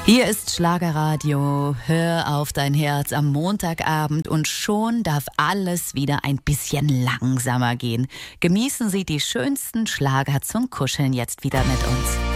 Hier ist Schlagerradio. Hör auf dein Herz am Montagabend und schon darf alles wieder ein bisschen langsamer gehen. Genießen Sie die schönsten Schlager zum Kuscheln jetzt wieder mit uns.